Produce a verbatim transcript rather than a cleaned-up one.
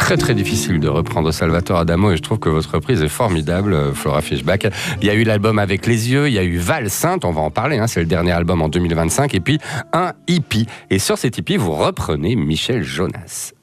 très très difficile de reprendre Salvatore Adamo et je trouve que votre reprise est formidable, Flora Fischbach. Il y a eu l'album Avec les yeux, il y a eu Val Sainte, on va en parler, hein, c'est le dernier album en deux mille vingt-cinq, et puis un hippie. Et sur cet hippie, vous reprenez Michel Jonas.